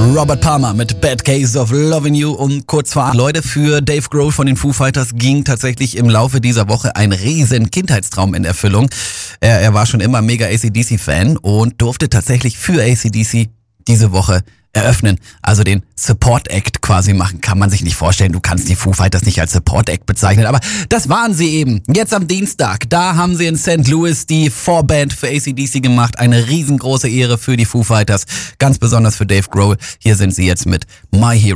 Robert Palmer mit Bad Case of Loving You kurz vor 8. Leute, für Dave Grohl von den Foo Fighters ging tatsächlich im Laufe dieser Woche ein riesen Kindheitstraum in Erfüllung. Er war schon immer mega AC/DC-Fan und durfte tatsächlich für AC/DC diese Woche eröffnen, also den Support Act quasi machen. Kann man sich nicht vorstellen, du kannst die Foo Fighters nicht als Support Act bezeichnen, aber das waren sie eben. Jetzt am Dienstag, da haben sie in St. Louis die Vorband für AC/DC gemacht. Eine riesengroße Ehre für die Foo Fighters, ganz besonders für Dave Grohl. Hier sind sie jetzt mit My Hero.